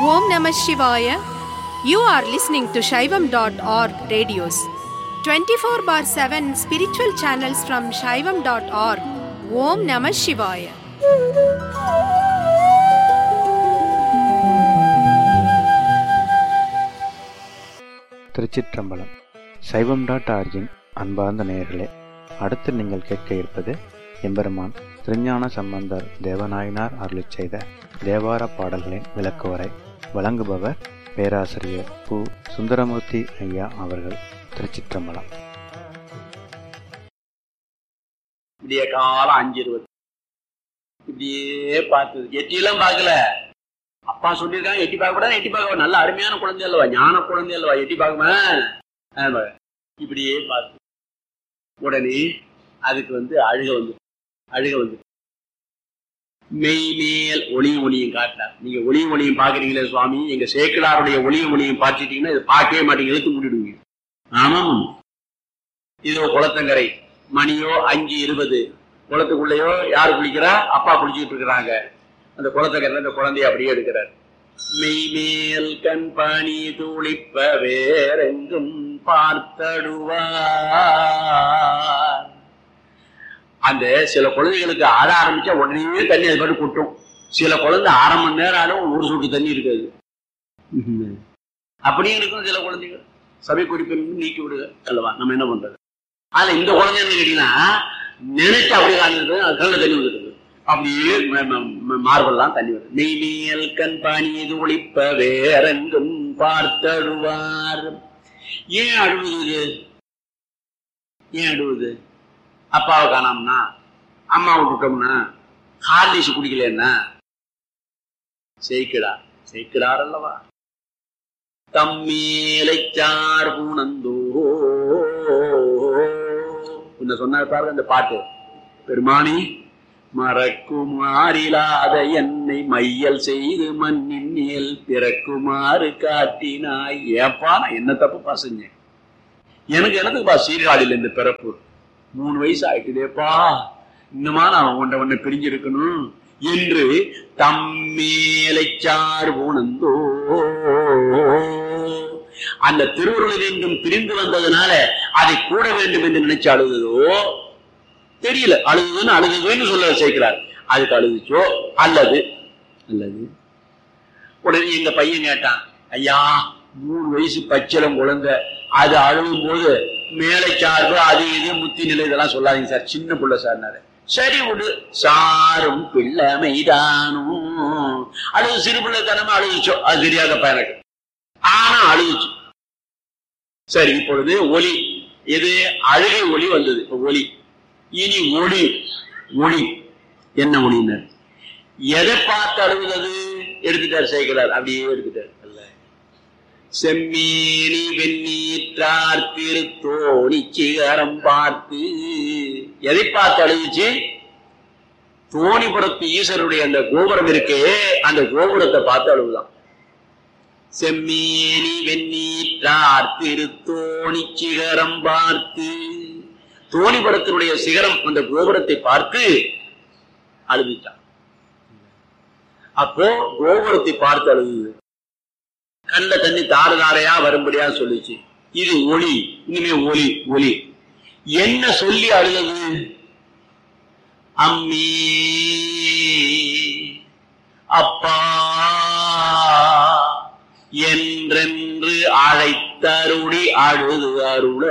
Om Namah Shivaya. You are listening to Shaivam.org radios. 24/7 spiritual channels from Shaivam.org. Om Namah Shivaya. திருச்சிற்றம்பலம். சைவம்.org-இன் அன்பார்ந்த நேயர்களே, அடுத்து நீங்கள் கேட்க இருப்பது எம்பெருமான் திருஞான சம்பந்தர் தேவநாயனார் அருளிச் செய்த தேவார பாடல்களின் விளக்குவரை. வழங்குபவர் பேராசிரியர் பு. சுந்தரமூர்த்தி ஐயா அவர்கள். திருச்சிற்றம்பலம். இப்படியே காலம் 5:20 இப்படியே பார்த்தது. எட்டியெல்லாம் பார்க்கல. அப்பா சொல்லியிருக்காங்க எட்டி பார்க்க கூடாது, எட்டி பார்க்க நல்ல அருமையான குழந்தை அல்லவா, ஞான குழந்தை அல்லவா, எட்டி பார்க்குமா. இப்படியே பார்த்து உடனே அதுக்கு அழுக வந்து மெய்மேல் ஒளியும் ஒளியும் காட்டினார். நீங்க ஒளியும் ஒளியும் பாக்குறீங்களே சுவாமி, எங்க சேக்கிழாருடைய ஒளியும் ஒளியும் பார்த்துட்டீங்கன்னா இதை பார்க்கவே மாட்டீங்க, எழுத்து மூடிடுவீங்க. ஆமாம், இதோ குளத்தங்கரை மணியோ 5:20, குளத்துக்குள்ளேயோ யாரு குளிக்கிறா, அப்பா குளிச்சுட்டு இருக்கிறாங்க. அந்த குளத்தங்கரை அந்த குழந்தைய அப்படியே எடுக்கிறார். மெய்மேல் கண் பணி துளிப்ப வேறெங்கும் பார்த்தடுவார். அந்த சில குழந்தைகளுக்கு ஆட ஆரம்பிச்சா உடனே தண்ணி அது பாட்டு கொட்டும். சில குழந்தை 1/2 மணி நேரம் ஆனாலும் ஒரு சொட்டு தண்ணி இருக்காது. அப்படியும் இருக்கும் சில குழந்தைகள். சபை குறிப்பை நீக்கி விடுங்க அல்லவா, நம்ம என்ன பண்றது. ஆனா இந்த குழந்தைன்னு கேட்டீங்கன்னா நினைச்சு அப்படியே காண்றது, அது கண்ணில் தண்ணி வந்துருக்கு, அப்படியே மார்பெல்லாம் தண்ணி வருது. நெய்மேல் கண் பணி ஒளிப்ப வேறெங்கும் பார்த்தடுவார். ஏன் அழுவுது? அப்பாவை காணாமனா, அம்மாவை விட்டுட்டோம்னா, ஹார்லிக்ஸ் குடிக்கலன்னா, செய்கிறார் அல்லவா. தம்மேலை சார் பூனந்தோ சொன்னார் பாருங்க அந்த பாட்டு. பெருமானி மறக்குமாறிலாத என்னை மையல் செய்து மண்ணின் மேல் பிறக்குமாறு காட்டினாய். ஏப்பா நான் என்ன தப்புப்பா செஞ்சேன், எனக்குப்பா சீர்காழியில் இந்த பிறப்பு 3 வயசு ஆயிட்டுதேப்பா, இன்னுமா நான் உன்னை பிரிஞ்சிருக்கணும் என்று தம்மேலை சார் பூனந்தோ. அந்த திருவுருளில் என்றும் பிரிந்து வந்ததுனால அதை கூட வேண்டும் என்று நினைச்சு அழுததோ தெரியல. அழுதுன்னு சொல்ல சேர்க்கிறார். அதுக்கு அழுதுச்சோ அல்லது உடனே எங்க பையன் கேட்டான், ஐயா 3 வயசு பச்சிலம் குழந்தை, அது அழுகும் போது மேலை சார்பு அது இது முத்தி நிலை இதெல்லாம் சொல்லாதீங்க சார், சின்ன பிள்ளை சார்னாரு. சரி விடு, சாரும் பிள்ளைமைதானும். அழுது சிறு பிள்ளைத்தனமா அழுதுச்சோ, அது தெரியாதப்பா எனக்கு, ஆனா அழுதுச்சு. சரி, இப்பொழுது ஒலி, எது அழுகை ஒலி வந்தது. இப்ப ஒலி, இனி ஒளி என்ன ஒளினர், எதை பார்த்து அழுகுறது எடுத்துட்டார் சேர்க்கிறார். அப்படியே எடுத்துட்டார். செம்மீனி வெண்ணீற்றார் திருத்தோணி சிகரம் பார்த்து. எதை பார்த்து அழுதுச்சு? தோணிபுரத்து ஈஸ்வருடைய அந்த கோபுரம் இருக்கே, அந்த கோபுரத்தை பார்த்து அழுகுதான். செம்மீனி வெண்ணீற்றார் திருத்தோணி சிகரம் பார்த்து. தோணிபுரத்தினுடைய சிகரம் அந்த கோபுரத்தை பார்த்து அழுதுச்சான். அப்போ கோபுரத்தை பார்த்து அழுது, கண்ட தண்ணி தாரையா வரும்படியா சொல்லிச்சு. இது ஒளி, இனிமே ஒளி என்ன சொல்லி அழுது? அம்மி அப்பா என்றென்று அழைத்தருளி அழுது அருள.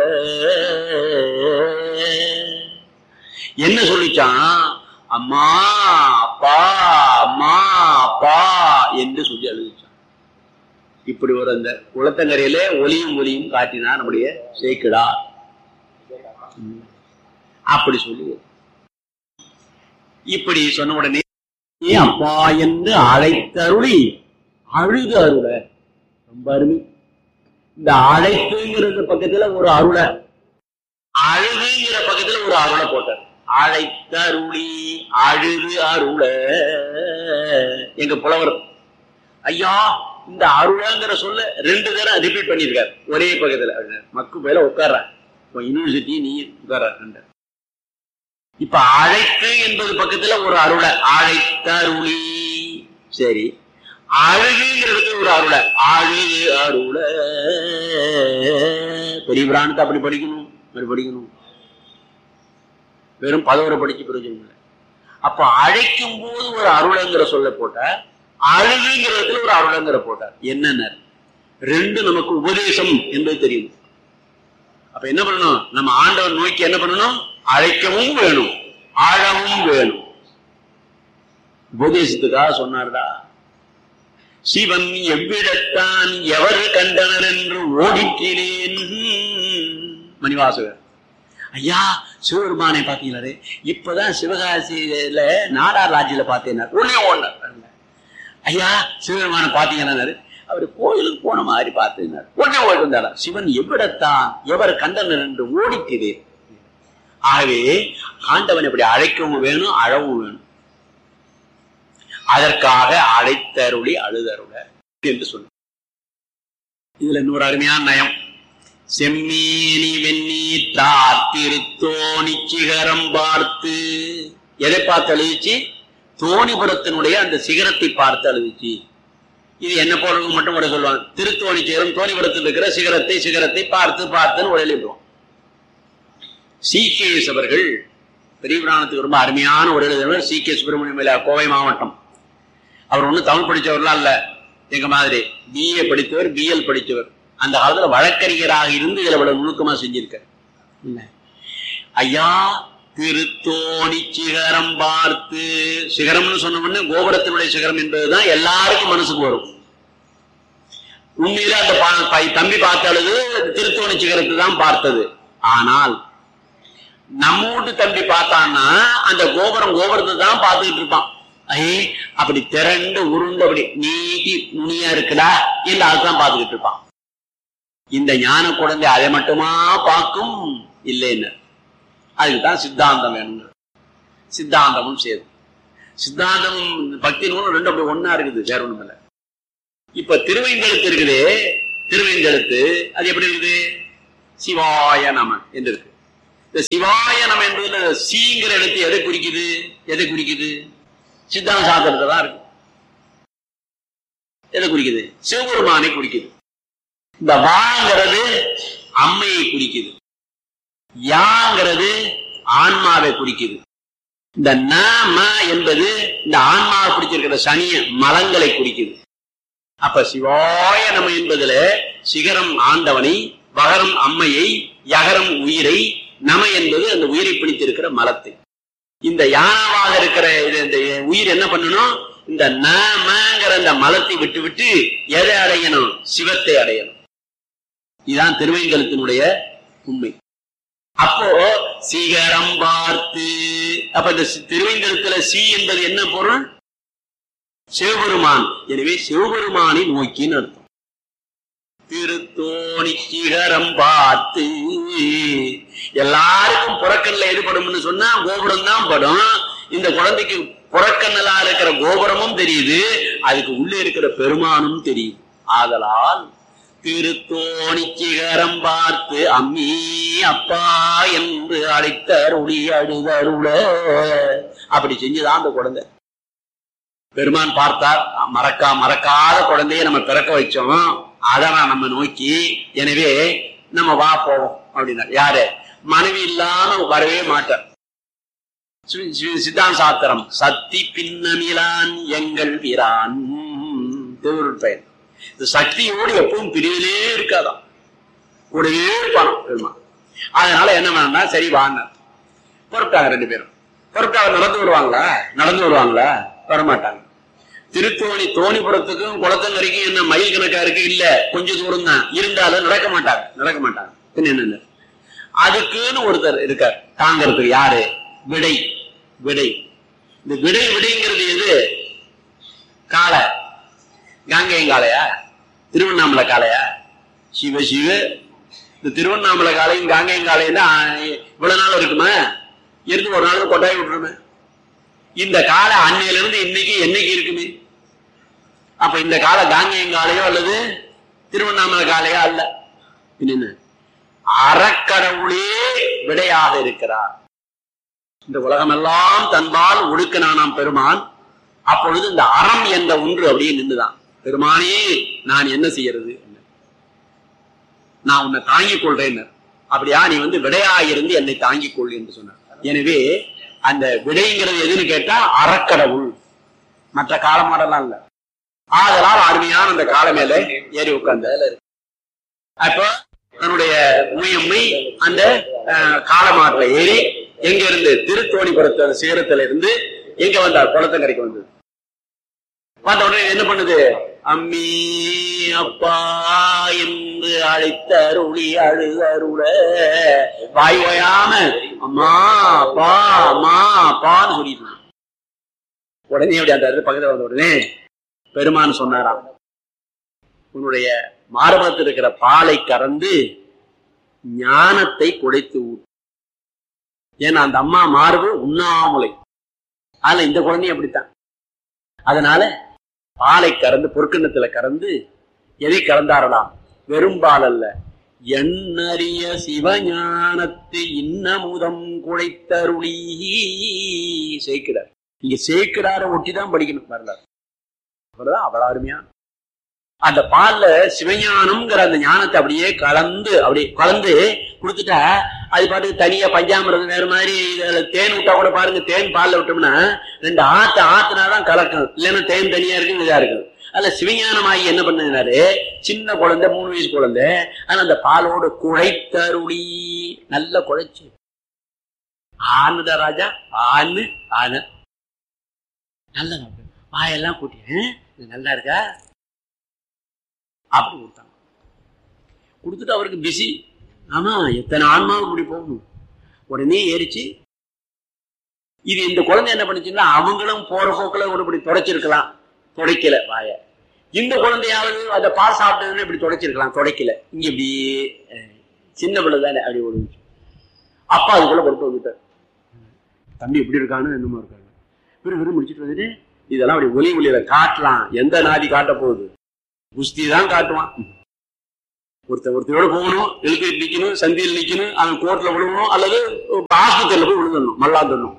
என்ன சொல்லிச்சான்? அம்மா அப்பா, அம்மா அப்பா என்று சொல்லி அழுதுச்சான். இப்படி ஒரு அந்த குளத்தங்கரையிலே ஒலியும் காட்டினா நம்முடைய சேக்கிழார். அப்படி சொல்லி இப்படி சொன்ன உடனே அப்பா என்று அழைத்தருளி அழுது அருள. ரொம்ப அருமை. இந்த அழைப்புங்கிறது பக்கத்துல ஒரு அருள, அழுதுங்கிற பக்கத்துல ஒரு அருளை போட்டார். அழைத்தருளி அழுது அருள. எங்க புலவர் ஐயா இந்த அருளாங்கிற சொல்ல 2 தடவை ரிப்பீட் பண்ணிருக்காரு ஒரே பக்கத்துல. மக்கு மேல உட்கார்ற யூனிவர்சிட்டி நீ உட்கார்ற. இப்ப அழைத்து என்பது பக்கத்துல ஒரு அருளை, அழைத்தருளி. சரி, அழுகுங்கிறதுக்கு ஒரு அருளை, அழுகு அருள. பெரிய பிராணத்தை அப்படி படிக்கணும், அப்படி படிக்கணும். வெறும் 11 படிச்சு பிரயோஜனம் இல்லை. அப்ப அழைக்கும் போது ஒரு அருளங்கிற சொல்ல போட்டார், அழுகுங்கிறதுல ஒரு அருளங்கிற போட்டார். என்னென்ன ரெண்டு நமக்கு உபதேசம் என்பது தெரியும். அப்ப என்ன பண்ணணும், நம்ம ஆண்டவன் நோக்கி என்ன பண்ணணும், அழைக்கவும் வேணும், ஆழவும் வேணும். உபதேசத்துக்காக சொன்னார்டா. சிவன் எவ்விடத்தான் எவர் கண்டனர் என்று ஓடிக்கிறேன். மணிவாசகர், ஐயா சிவபெருமானை பாத்தீங்களே, இப்பதான் சிவகாசியில நாடார் ராஜ்யில பார்த்தேன். உடனே ஓடினார். ஐயா சிவபெருமானை பாத்தீங்கன்னா, அவரு கோயிலுக்கு போன மாதிரி பார்த்தேன். உடனே ஓடி வந்தாரா. சிவன் எவ்விடத்தான் எவர் கண்டனர் என்று ஓடிக்கிறேன். ஆகவே ஆண்டவன் இப்படி அழைக்கவும் வேணும், அழவும் வேணும். அதற்காக அழைத்தருளி அழுதருள என்று சொன்ன. இதுல இன்னொரு அருமையான நயம். செம்மீனி வெந்நீர் தாத்திருத்தோணி சிகரம் பார்த்து. எதை பார்த்து அழுதிச்சு? தோணிபுரத்தினுடைய அந்த சிகரத்தை பார்த்து அழுதிச்சு. இது என்ன போறவங்க மட்டும் கூட சொல்லுவாங்க. திருத்தோணி சிகரம், தோணிபுரத்தில் இருக்கிற சிகரத்தை பார்த்து பார்த்துன்னு ஒரு எழுதுவோம். சி.கே.எஸ். அவர்கள் பெரிய புராணத்துக்கு ரொம்ப அருமையான ஒரு எழுதுவர். சி.கே. சுப்பிரமணியம், கோவை மாவட்டம். அவர் ஒன்னும் தமிழ் படிச்சவர்லாம் இல்ல, எங்க மாதிரி BA படித்தவர், BL படித்தவர். அந்த காலத்துல வழக்கறிஞராக இருந்து இதுல இவ்வளவு நுணுக்கமா செஞ்சிருக்க. ஐயா திருத்தோணி சிகரம் பார்த்து. சிகரம்னு சொன்ன உடனே கோபுரத்தினுடைய சிகரம் என்பதுதான் எல்லாருக்கும் மனசுக்கு வரும். உண்மையில அந்த தம்பி பார்த்தாலும் திருத்தோணி சிகரத்தை தான் பார்த்தது. ஆனால் நம்ம வீட்டு தம்பி பார்த்தான்னா அந்த கோபுரத்தை தான் பார்த்துக்கிட்டு இருப்பான். அப்படி திரண்டு உருண்டு அப்படி நீட்டி நுனியா இருக்குடா இல்ல அதுதான் பார்த்துக்கிட்டு இருப்பான். இந்த ஞான குழந்தை அதை மட்டுமா பார்க்கும் இல்லைன்னு. அதுக்குதான் சித்தாந்தம் வேணும். சித்தாந்தமும் சேது. சித்தாந்தமும் பக்தி நூலும் ரெண்டு அப்படி ஒன்னா இருக்குது, வேற ஒண்ணும் இல்லை. இப்ப திருவைந்தெழுத்து இருக்குது. திருவைந்தெழுத்து அது எப்படி இருக்குது? சிவாய நம என்று இருக்கு. இந்த சிவாய நம என்பதுல சீங்கிற எழுத்து எதை குறிக்குது? எதை குறிக்குது? சித்தாந்த சாஸ்திரத்தை தான் இருக்கு. எதை குறிக்குது? சிவபெருமானை குறிக்குது. இந்த வாங்கிறது அம்மையை குறிக்குது. யாங்கிறது ஆன்மாவை குறிக்குது. இந்த நாம என்பது இந்த ஆன்மாவை குறிச்சிருக்கிற சனிய மலங்களை குறிக்குது. அப்ப சிவாய நம என்பதுல சிகரம் ஆண்டவனை, வகரம் அம்மையை, யகரம் உயிரை, நம என்பது அந்த உயிரை பிடித்திருக்கிற மலத்தை. இந்த யானாவாக இருக்கிற இந்த உயிர் என்ன பண்ணணும்? இந்த நமங்கிற அந்த மலத்தை விட்டு விட்டு எதை அடையணும்? சிவத்தை அடையணும். இதுதான் திருவைங்கலத்தினுடைய உண்மை. அப்போ சிகரம் பார்த்து. அப்ப இந்த திருவைங்கலத்துல சி என்பது என்ன பொருள்? சிவபெருமான். எனவே சிவபெருமானை நோக்கின்னு அர்த்தம். திருத்தோணி சிகரம் பார்த்து. எல்லாருக்கும் புறக்கண்ணில் எதுபடும் சொன்னா கோபுரம் தான் படும். இந்த குழந்தைக்கு புறக்கண்ணலா இருக்கிற கோபுரமும் தெரியுது, அதுக்கு உள்ளே இருக்கிற பெருமானும் தெரியுது. ஆதலால் திருத்தோணி சிகரம் பார்த்து அம்மி அப்பா என்று அழைத்தருளி அழுதருள. அப்படி செஞ்சுதான் அந்த குழந்தை. பெருமான் பார்த்தார். மறக்காத குழந்தைய நம்ம பிறக்க வச்சோம், அதான் நம்ம நோக்கி. எனவே நம்ம வா போவோம் அப்படின்னா. யாரு? மனைவி இல்லாம வரவே மாட்டார். சித்தாந்த சாத்திரம் சக்தி பின்னமிலான் எங்கள் வீரான் திருவருட் பெயர். இந்த சக்தியோடு எப்பவும் பிரிவிலே இருக்காதான், கூடவே இருப்பானோ பெருமான். அதனால என்ன பண்ணா, சரி வாங்க பொறுப்பாங்க. ரெண்டு பேரும் பொறுப்பாக நடந்து வருவாங்களா? வரமாட்டாங்க. திருத்தோணி தோணிபுரத்துக்கும் குளத்தங்கரைக்கும் என்ன மைல் கணக்கா இருக்கு? இல்ல, கொஞ்சம் தூரம் தான். இருந்தாலும் நடக்க மாட்டாங்க. என்ன அதுக்குன்னு ஒருத்தர் இருக்கார் தாங்கிறதுக்கு. யாரு? விடை. இந்த விடைங்கிறது எது? காளை. காங்கேயம் காளையா? திருவண்ணாமலை காளையா? சிவ இந்த திருவண்ணாமலை காளையும் காங்கேயம் காளையும் இவ்வளவு நாள் இருக்குமா? இருந்து ஒரு நாள் கொட்டாய் விட்டுருமே. இந்த காலை அன்னையில இருந்து என்னைக்கு இருக்குமே. அப்ப இந்த காலை காங்கேயம் காளையோ அல்லது திருவண்ணாமலை காளையோ அல்ல. என்ன? அறக்கடவுளே விடையாக இருக்கிறார். இந்த உலகம் எல்லாம் தன்பால் ஒடுக்கினானாம் பெருமான். அப்பொழுது இந்த அறம் என்ற ஒன்று அப்படியே நின்றுதான். பெருமானே நான் என்ன செய்யறது, நான் உன்னை தாங்கிக் கொள்றேன். அப்படியா, நீ விடையாயிருந்து என்னை தாங்கிக் கொள் என்று சொன்னார். எனவே அந்த விடைங்கிறது எதுன்னு கேட்டா அறக்கடவுள், மற்ற காலமாடெல்லாம் இல்ல. ஆதலால் அருமையான அந்த கால மேல ஏறி உட்கார்ந்த அப்ப தன்னுடைய முயம்மை அந்த காலமாட்டில ஏறி எங்க இருந்து திருத்தோணிபுரத்து சேரத்துல இருந்து எங்க வந்தார், குளத்தங்கரைக்கு வந்தது. வந்த உடனே என்ன பண்ணுது, அம்மி அப்பா என்று அழைத்த அருளி அழுதருள வாய் ஓயாம அம்மா அப்பா அம்மா அப்பான்னு சொல்லிட்டு உடனே அப்படி அந்த பக்கத்துல வந்த உடனே பெருமான் சொன்னாராம், உன்னுடைய மார்பகத்தில் இருக்கிற பாலை கறந்து ஞானத்தை குடைத்து ஊட்டு. ஏன்னா அந்த அம்மா மார்பு உண்ணாமலை, அதுல இந்த குழந்தையும் அப்படித்தான். அதனால பாலை கறந்து பொற்கிண்ணத்துல கறந்து எதை கறந்தாரலாம், வெறும் பால் அல்ல, எண்ணறிய சிவஞானத்து இன்னமுதம் குழைத்தருளி சேர்க்கிறார். இங்க சேர்க்கிறார ஒட்டிதான் படிக்கணும் வரலாறு. அவ்வளவு அருமையா அந்த பால்ல சிவஞானம்ங்கிற அந்த ஞானத்தை அப்படியே கலந்து கொடுத்துட்டா அது பாட்டுக்கு தனியா பஞ்சாமிரதம் வேற மாதிரி தேன் விட்டா கூட பாருங்க, தேன் பால்ல விட்டோம்னா 2 ஆத்துனாதான் கலக்கும், இல்லைன்னா தேன் தனியா இருக்கு இதா இருக்கு. அதுல சிவஞானமாகி என்ன பண்ணதுனாரு, சின்ன குழந்தை 3 வயசு குழந்தை, ஆனா அந்த பாலோட குழைத்தருளி நல்லா குழைச்சு ஆனுதா ராஜா ஆனு ஆன நல்ல வாயெல்லாம் கூட்டி நல்லா இருக்கா அப்படி கொடுத்தாங்க. கொடுத்துட்டு அவருக்கு பிஸி, ஆமா எத்தனை ஆன்மாவுக்கு இப்படி போகணும். உடனே ஏறிச்சு. இது இந்த குழந்தை என்ன பண்ணிச்சுன்னா அவங்களும் போற போக்குல ஒரு இப்படி தொடச்சிருக்கலாம், துடைக்கல வாய. இந்த குழந்தையாவது அந்த பால் சாப்பிட்டதுன்னு இப்படி தொடச்சிருக்கலாம், துடைக்கல. இங்க இப்படி சின்ன பிள்ளை தானே அப்படி ஒரு அப்பா அதுக்குள்ள பொறுத்து வந்துட்டார். தம்பி எப்படி இருக்கான்னு என்னமோ இருக்காங்க. விரு முடிச்சுட்டு வந்துட்டு இதெல்லாம் அப்படி ஒளியில காட்டலாம். எந்த நாதி காட்ட போகுது, குஸ்தி தான் காட்டுவான். ஒருத்தரோட போகணும், எழுத்து நிக்கணும், சந்தியில் நிக்கணும், அவன் கோர்ட்ல விழுவணும், அல்லது ஆஸ்பத்திரியில போய் விழுந்துடணும், மல்லாந்துடணும்.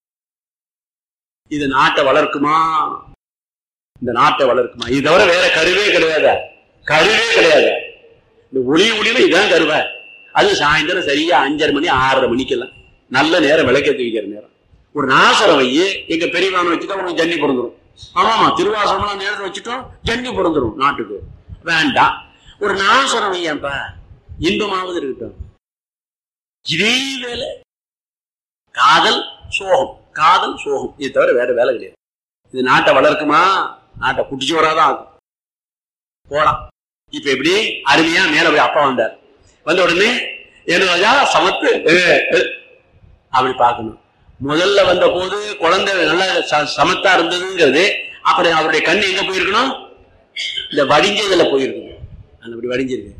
இது நாட்டை வளர்க்குமா, இந்த நாட்டை வளர்க்குமா? இது தவிர வேற கருவே கிடையாது, கருவே கிடையாது. இந்த ஒளியில இதான் கருவ. அது சாயந்தரம் சரியா 5:30 மணி 6:30 மணிக்கெல்லாம் நல்ல நேரம் விளக்கேற்றி வைக்கிற நேரம். ஒரு நாசரம் வையே எங்க பெரியவான வச்சுட்டா உனக்கு ஜன்னி பிறந்துடும். ஆமாமா, திருவாசமெல்லாம் நேரத்தை வச்சுட்டோம் ஜன்னி பிறந்துடும் நாட்டுக்கு. வேண்டாம், ஒரு நாசரம் வையப்பா, இன்பமாவது இருக்கட்டும். இதே வேலை காதல் சோகம், காதல் சோகம், இது தவிர வேற வேலை கிடையாது. இது நாட்டை வளர்க்குமா? நாட்டை குட்டிச்சு வராதான் ஆகும். போலாம். இப்ப எப்படி அருமையா மேல போய் அப்பா வந்தார். வந்த உடனே என்ன சமத்து அப்படி பார்க்கணும். முதல்ல வந்த போது குழந்தை நல்லா சமத்தா இருந்ததுங்கிறது, அப்புறம் அவருடைய கண் எங்க போயிருக்கணும், இந்த வடிஞ்சதுல போயிருக்கணும். அப்படி வடிஞ்சிருக்கு.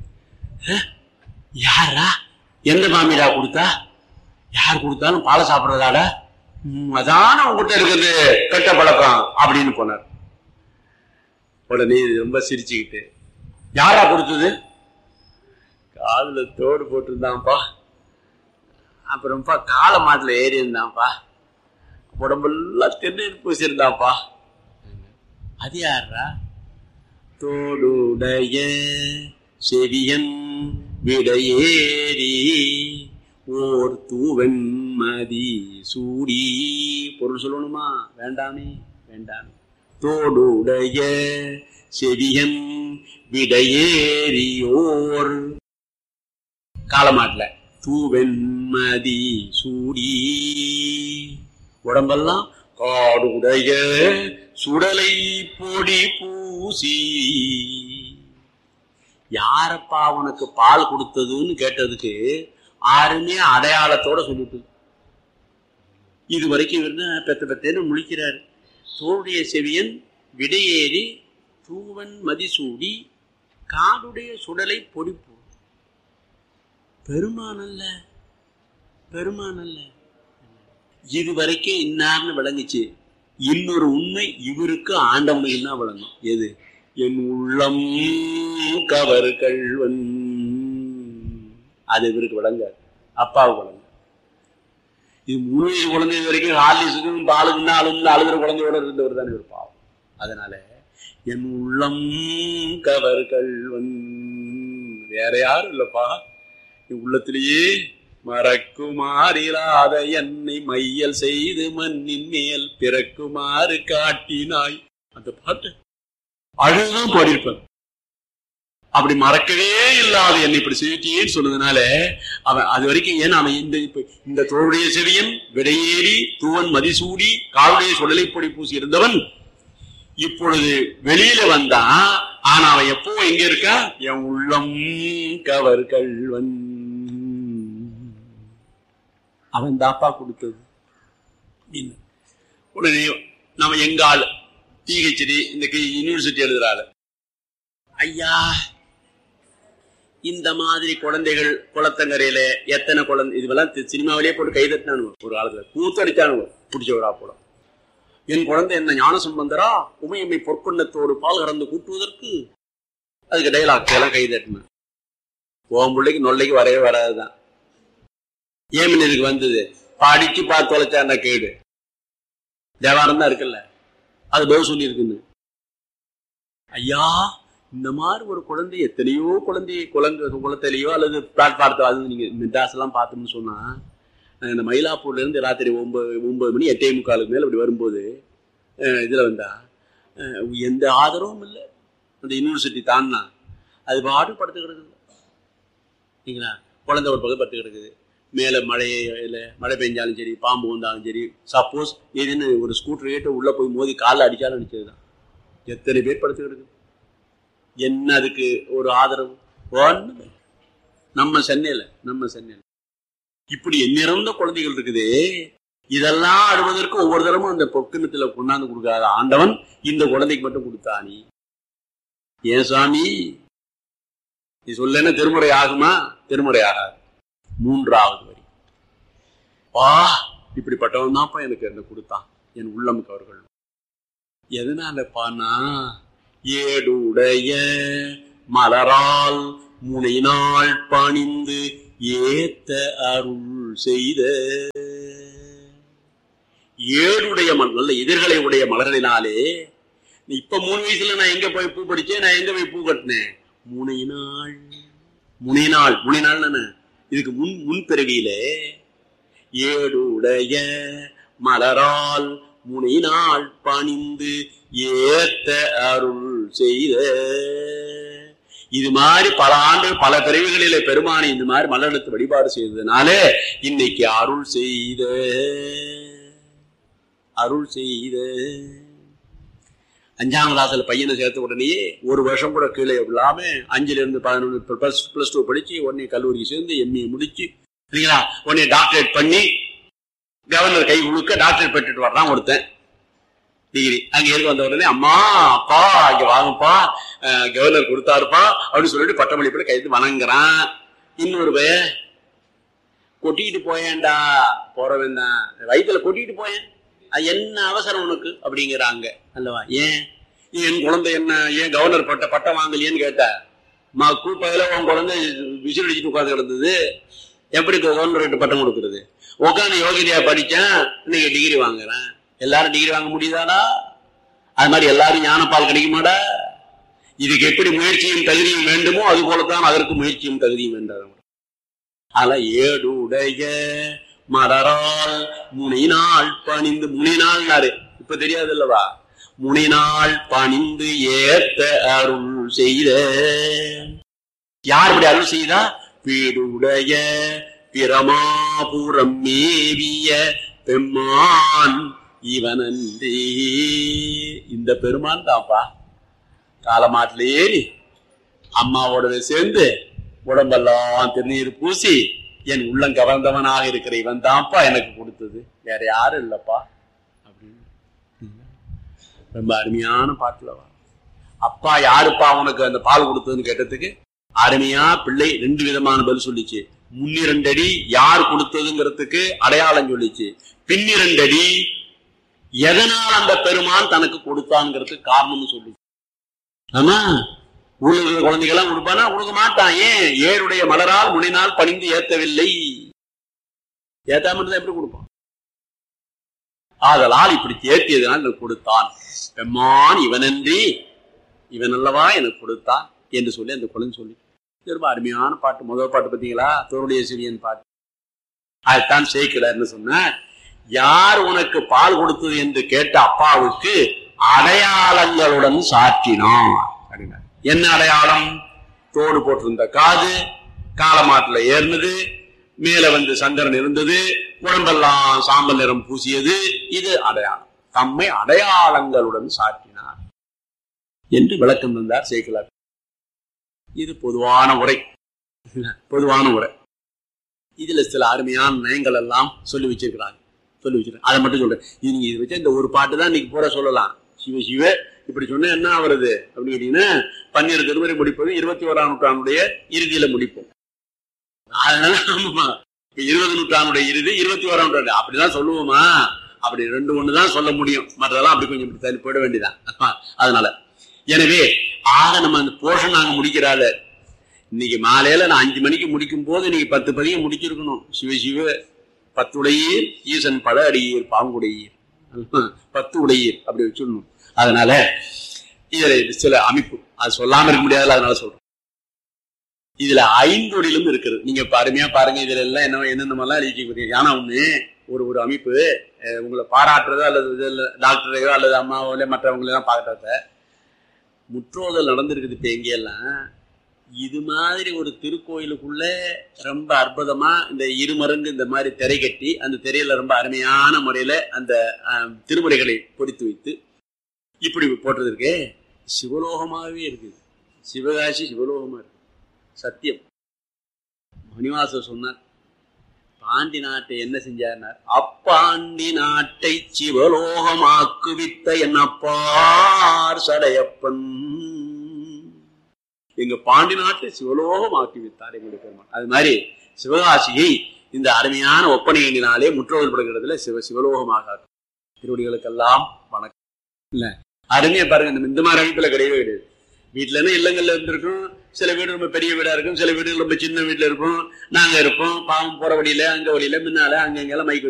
யாரா எந்த மாமிடா கொடுத்தா, யார் கொடுத்தாலும் பாலை சாப்பிடுறதாட, அதான உங்ககிட்ட இருக்குது கெட்ட பழக்கம் அப்படின்னு போனார். உடனே ரொம்ப சிரிச்சுக்கிட்டு, யாரா கொடுத்தது? காதுல தோடு போட்டிருந்தான்ப்பா, அப்புறம்ப்பா கால மாட்டுல ஏறி இருந்தான்ப்பா, உடம்பெல்லாம் திருநீர் பூசிருந்தான்ப்பா. அது யாரா? தோடுடைய செவியன் விடையேறி ஓர் தூவன் மதி சூடி. பொருள் சொல்லணுமா? வேண்டாமே வேண்டாமே. தோடுடைய செவியன் விடையேறியோர் காலமாட்டல தூவெண்மதி சூடி, உடம்பெல்லாம் காடுடைய சுடலை பொடி பூசி. யாரப்பா உனக்கு பால் கொடுத்ததுன்னு கேட்டதுக்கு யாருமே அடையாளத்தோட சொல்லிட்டு இது வரைக்கும் பெத்த பெத்தேன்னு முழிக்கிறாரு. தோளுடைய செவியன் விடையேறி தூவன் மதிசூடி காடுடைய சுடலை பொடிப்பு. பெருமானல்ல பெருமானல்ல. இது வரைக்கும் இன்னார்னு விளங்குச்சு. இன்னொரு உண்மை இவருக்கு ஆண்டவனுக்கு தான் விளங்கும். எது? என் உள்ளம் கவர் கள்வன். அது இவருக்கு விளங்காது, அப்பாவுக்கு விளங்கும். இது 3 வயசு குழந்தை வரைக்கும் ஹார்லிஸுக்கும் பாலுக்கும் அழுகிற குழந்தையோட இருந்தவர் தானே இருப்பான். அதனால என் உள்ளம் கவர்கள் வேற யாரும் இல்லப்பா, உள்ளத்திலேயே மறக்குமாறிராத என்னை மையல் செய்து மண்ணின் மேல் பிறக்குமாறு காட்டினாய். அந்த பாட்டு அழுதுதான் பாடியிருப்பான். அப்படி மறக்கவே இல்லாத என்னை இப்படி செய்யிட்டேன்னு சொன்னதுனால அவன் அது வரைக்கும் ஏன் அவன் இந்த தோளுடைய செவியன் விடையேறி தூவன் மதிசூடி காலுடைய சுடலை பொடி பூசி இருந்தவன் இப்பொழுது வெளியில வந்தான். ஆனா அவன் எப்போ எங்க இருக்கா? என் உள்ளம் கவர்கள் அவன் தாப்பா கொடுத்தது. உடனே நம்ம எங்க ஆள் பிஹெச்டி இந்த யூனிவர்சிட்டி எழுதுறாரு, ஐயா இந்த மாதிரி குழந்தைகள் குளத்தங்கரையில எத்தனை குழந்தை இதுவெல்லாம் சினிமாவிலேயே போட்டு கைதட்டினானுவோ, ஒரு காலத்துல கூத்தடிச்சானுவோ பிடிச்சவரா போல. என் குழந்தை என்ன ஞான சம்பந்தரா உமையம்மை பொற்கொண்டத்தோடு பால் கறந்து கூட்டுவதற்கு அதுக்கு டைலாக் எல்லாம் கைதட்டின. ஓம் பிள்ளைக்கு நொல்லைக்கு வரவே வராதுதான். ஏன் இதுக்கு வந்தது படிச்சு பார்த்து தொலைச்சா கேடு தேவாரம் தான் இருக்குல்ல, அது பதில் சொல்லி இருக்குன்னு. ஐயா இந்த மாதிரி ஒரு குழந்தை எத்தனையோ குழந்தைய குளத்திலேயோ அல்லது பிளாட்பார்த்தோ அது நீங்க மெட்ராஸ் எல்லாம் பார்த்தோம்னு சொன்னா, இந்த மயிலாப்பூர்ல இருந்து ராத்திரி 9 மணி 8:45 மேல அப்படி வரும்போது இதுல வந்தா எந்த ஆதரவும் இல்லை. அந்த யூனிவர்சிட்டி தான்னா அது பாட்டு படுத்து கிடக்குது சரிங்களா, குழந்தை ஒரு பக்கம் படுத்து கிடக்குது. மேல மழை பெஞ்சாலும் சரி பாம்பு வந்தாலும் சரி, சப்போஸ் ஏதுன்னு ஒரு ஸ்கூட்டர் ஏட்டு உள்ள போய் மோதி காலில் அடிச்சாலும் அடிச்சதுதான். எத்தனை பேர் படுத்து கிடக்குது, என்ன அதுக்கு ஒரு ஆதரவு ஒண்ணு. நம்ம சென்னையில இப்படி எண்ணிறந்த குழந்தைகள் இருக்குது. இதெல்லாம் அழுவதற்கு ஒவ்வொரு தரமும் அந்த பொற்கிணத்துல கொண்டாந்து கொடுக்காத ஆண்டவன் இந்த குழந்தைக்கு மட்டும் கொடுத்தானி. ஏன் சாமி நீ சொல்ல திருமுறை ஆகுமா? திருமுறை ஆகாது. 3வது வரி, இப்படிப்பட்டவன் தான்ப்பா எனக்கு என்ன கொடுத்தான் என் உள்ளம் கவர்கள். எதனால பானா ஏடுடைய மலரால் முனைநாள் பணிந்து ஏத்த அருள் செய்த. ஏடுடைய நல்ல எதிர்களை உடைய மலர்களினாலே இப்ப 3 வயசுல நான் எங்க போய் பூ படிச்சேன், நான் எங்க போய் பூ கட்டினேன்? முனைநாள் இதுக்கு முன்பிறவியிலே ஏடுடைய மலரால் முனைநாள் பணிந்து ஏத்த அருள் செய்த. இது மாதிரி பல ஆண்டுகள் பல பிறவிகளிலே பெருமானை இந்த மாதிரி மலரெடுத்து வழிபாடு செய்ததுனால இன்னைக்கு அருள் செய்த 5ஆம் கிளாஸ்ல பையனை சேர்த்த உடனேயே 1 வருஷம் கூட கீழே இல்லாம 5ல இருந்து 11 +2 படிச்சு உடனே கல்லூரிக்கு சேர்ந்து MA முடிச்சு இல்லைங்களா, உடனே டாக்டரேட் பண்ணி கவர்னர் கை குழுக்க டாக்டரேட் பெற்றுட்டு வர்றான் ஒருத்தன் டிகிரி. அங்க இருக்க வந்த உடனே அம்மா அப்பா இங்க வாங்கப்பா கவர்னர் கொடுத்தாருப்பா அப்படின்னு சொல்லிட்டு பட்டமளிப்புல கைது வணங்குறான். இன்னொரு பய கொட்டிக்கிட்டு போயேன்டா, போறவன் தான் வயிற்றுல கொட்டிக்கிட்டு போயேன், அது என்ன அவசரம் உனக்கு அப்படிங்கிறாங்க அல்லவா. ஏன் என் குழந்தை என்ன ஏன் கவர்னர் பட்டம் வாங்கலையேன்னு கேட்ட கூப்பையில உன் குழந்தை விசில் அடிச்சுட்டு உட்காந்து கிடந்தது, எப்படி கவர்னர் பட்டம் கொடுக்கறது? உட்காந்து யோகிதையா படிச்சேன் இன்னைக்கு டிகிரி வாங்குறேன். எல்லாரும் டிகிரி வாங்க முடியுதாடா? அது மாதிரி எல்லாரும் ஞானப்பால் கிடைக்குமாடா? இதுக்கு எப்படி முயற்சியும் தகுதியும் வேண்டுமோ அது போலத்தான் அதற்கு முயற்சியும் தகுதியும் வேண்டாம். அதனால ஏடுடைய மலரால் முனைநாள் பணிந்து, முனைநாள்னாரு இப்ப தெரியாது அல்லவா, முனைநாள் பணிந்து ஏத்த அருள் செய்த. யார் இப்படி அருள் செய்தா? வீடுடைய பிரமாபுரம் மேவிய பெம்மான் இவனன்றே. இந்த பெருமான் தான்ப்பா காலமாட்டில ஏறி அம்மாவோட சேர்ந்து உடம்பெல்லாம் திருநீர் பூசி என் உள்ளம் கவர்ந்தவனாக இருக்கிற இவன் தான்ப்பா எனக்கு கொடுத்தது, வேற யாரும் இல்லப்பா அப்படின்னு ரொம்ப அருமையான பாட்டுலவா. அப்பா யாருப்பா உனக்கு அந்த பால் கொடுத்ததுன்னு கேட்டதுக்கு அருமையா பிள்ளை 2 விதமான பதில் சொல்லிச்சு. முன்னிரண்டடி யார் கொடுத்ததுங்கிறதுக்கு அடையாளம் சொல்லிச்சு, பின்னிரண்டடி எதனால் அந்த பெருமான் தனக்கு கொடுத்தான்ங்கிறதுக்கு காரணம்னு சொல்லிச்சு. ஆமா ஊழல் இருக்கிற குழந்தைகள்லாம் கொடுப்பானா? கொடுக்க மாட்டான். ஏன்? ஏழுடைய மலரால் முனைநாள் பணிந்து ஏத்தவில்லை. ஏத்தாம எப்படி கொடுப்பான்? ஆதலால் இப்படி தேர்த்தியதுனால் எனக்கு கொடுத்தான். பெம்மான் இவனன்றி இவன் அல்லவா எனக்கு கொடுத்தான் என்று சொல்லி அந்த குழந்தை சொல்லி ரொம்ப அருமையான பாட்டு. முதல் பாட்டு பார்த்தீங்களா, தோருடைய சிறியன் பாட்டு. அதுதான் சேக்கிழார்னு சொன்னார். யார் உனக்கு பால் கொடுத்தது என்று கேட்ட அப்பாவுக்கு அடையாளங்களுடன் சாற்றினான். என்ன அடையாளம்? தோடு போட்டிருந்த காது, காலமாட்டுல ஏறினது, மேல வந்து சந்திரன் இருந்தது, உடம்பெல்லாம் சாம்பல் நிறம் பூசியது. இது அடையாளம். தம்மை அடையாளங்களுடன் சாற்றினார் என்று விளக்கம் தந்தார் சேக்கிழார். இது பொதுவான உரை. பொதுவான உரை. இதுல சில அருமையான நயங்கள் எல்லாம் சொல்லி வச்சிருக்கிறாங்க. அதை மட்டும் சொல்றேன். இது நீங்க இது வச்சா இந்த ஒரு பாட்டு தான் இன்னைக்கு பூரா சொல்லலாம். சிவ சிவ இப்படி சொன்னா என்ன ஆகுறது அப்படின்னு கேட்டீங்கன்னா, 12 திருமுறை முடிப்பது 21ஆம் நூற்றாண்டுடைய இறுதியில முடிப்போம். அதனால 20 நூற்றாண்டுடைய இறுதி 21ஆம் நூற்றாண்டு அப்படிதான் சொல்லுவோமா? அப்படி 2 தான் சொல்ல முடியும். மற்றதெல்லாம் அப்படி கொஞ்சம் தள்ளி போயிட வேண்டியதான். அதனால எனவே ஆக நம்ம அந்த போர்ஷன் நாங்க முடிக்கிறாள். இன்னைக்கு மாலையில நான் 5 மணிக்கு முடிக்கும் போது இன்னைக்கு 10 பதிகம் முடிச்சிருக்கணும். சிவ சிவ 10 உடையீர் ஈசன் பல அடியீர் பாங்குடையீர் 10 உடையீர் அப்படி வச்சிடணும். அதனால இதுல சில அமைப்பு அது சொல்லாம இருக்க முடியாது. அதனால சொல்றேன். இதுல 5 இருக்குது. நீங்க அருமையா பாருங்க. இதுல எல்லாம் என்னென்னமெல்லாம் எழுதி. ஆனா ஒண்ணு ஒரு அமைப்பு உங்களை பாராட்டுறதோ அல்லது டாக்டரையோ அல்லது அம்மாவோ மற்றவங்கள எல்லாம் பாராட்டுறத முற்றோதல் நடந்திருக்குது. இப்ப எங்கெல்லாம் இது மாதிரி ஒரு திருக்கோயிலுக்குள்ள ரொம்ப அற்புதமா இந்த இருமருங்கு இந்த மாதிரி திரை கட்டி அந்த திரையில ரொம்ப அருமையான முறையில அந்த திருமுறைகளை பொறித்து வைத்து இப்படி போட்டது இருக்கே, சிவலோகமாகவே இருக்குது. சிவகாசி சிவலோகமா இருக்கு. சத்தியம். மணிவாசர் சொன்னார், பாண்டி நாட்டை என்ன செஞ்சார்? அப்பாண்டி நாட்டை சிவலோகமாக்குவித்த என்னப்பார் சடையப்பன். எங்க பாண்டி நாட்டை சிவலோகமாக்கி வித்தார் எங்களுடைய பெருமான். அது மாதிரி சிவகாசியை இந்த அருமையான ஒப்பனையினாலே முற்றோதல் படுகிறதுல சிவலோகமாக திருவடிகளுக்கெல்லாம் வணக்கம். இல்ல அருமையா பாருங்க. இந்த மாதிரி அமைப்புல கிடையவே கிடையாது. வீட்டுலன்னா இல்லங்கள்ல இருந்திருக்கும். சில வீடு ரொம்ப பெரிய வீடா இருக்கும், சில வீடு ரொம்ப சின்ன வீட்டுல இருக்கும். நாங்க இருப்போம் பாவம் போற வழியில அங்க வழியில முன்னால அங்க எங்கெல்லாம் மைக்கு